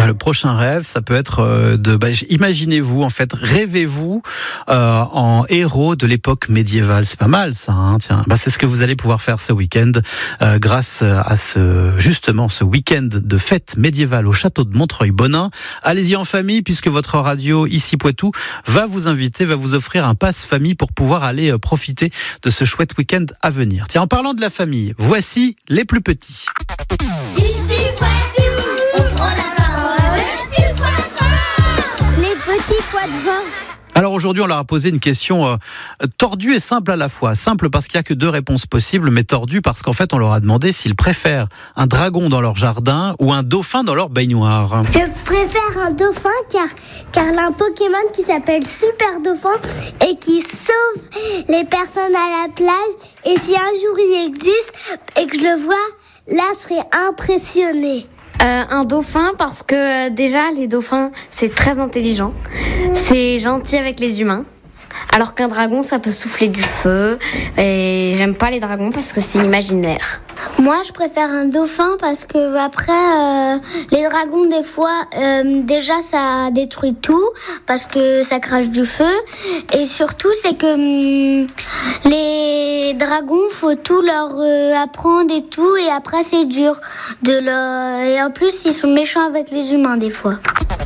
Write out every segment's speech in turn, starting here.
Le prochain rêve, ça peut être imaginez-vous, en fait, rêvez-vous en héros de l'époque médiévale. C'est pas mal, ça. Hein, tiens, c'est ce que vous allez pouvoir faire ce week-end grâce à ce week-end de fête médiévale au château de Montreuil-Bonin. Allez-y en famille, puisque votre radio ici Poitou va vous offrir un pass famille pour pouvoir aller profiter de ce chouette week-end à venir. Tiens, en parlant de la famille, voici les plus petits. Ici Poitou, on prend la parole, petit poids. Les petits pois de vin. Alors aujourd'hui, on leur a posé une question tordue et simple à la fois. Simple parce qu'il n'y a que 2 réponses possibles, mais tordue parce qu'en fait, on leur a demandé s'ils préfèrent un dragon dans leur jardin ou un dauphin dans leur baignoire. Je préfère un dauphin car il y a un Pokémon qui s'appelle Super Dauphin et qui sauve les personnes à la plage. Et si un jour il existe et que je le vois, là je serai impressionnée. Un dauphin parce que déjà les dauphins c'est très intelligent, c'est gentil avec les humains, alors qu'un dragon ça peut souffler du feu et j'aime pas les dragons parce que c'est imaginaire. Moi je préfère un dauphin parce que après les dragons des fois déjà ça détruit tout parce que ça crache du feu et surtout c'est que les dragons faut tout leur apprendre et tout et après c'est dur et en plus ils sont méchants avec les humains des fois.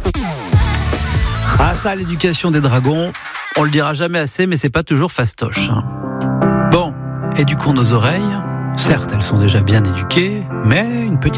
Ah ça, l'éducation des dragons, on le dira jamais assez, mais c'est pas toujours fastoche. Bon, éduquons nos oreilles. Certes, elles sont déjà bien éduquées, mais une petite